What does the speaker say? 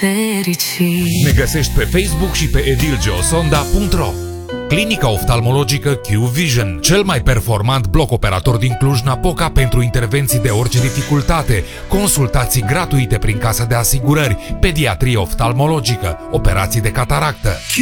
fericit. Ne găsești pe Facebook și pe edilgeosonda.ro. Clinica oftalmologică Q-Vision, cel mai performant bloc operator din Cluj-Napoca pentru intervenții de orice dificultate, consultații gratuite prin casă de asigurări, pediatrie oftalmologică, operații de cataractă.